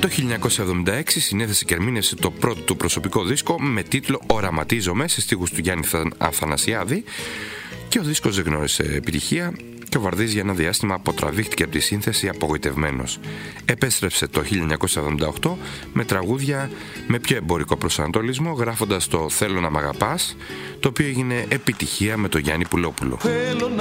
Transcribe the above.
Το 1976 συνέθεσε και ερμήνευσε το πρώτο του προσωπικό δίσκο με τίτλο «Οραματίζομαι» σε στίχους του Γιάννη Αθανασιάδη, και ο δίσκος δεν γνώρισε επιτυχία και ο Βαρδής για ένα διάστημα αποτραβήχτηκε από τη σύνθεση απογοητευμένος. Επέστρεψε το 1978 με τραγούδια με πιο εμπορικό προσανατολισμό, γράφοντας το «Θέλω να μ' αγαπάς», το οποίο έγινε επιτυχία με τον Γιάννη Πουλόπουλο.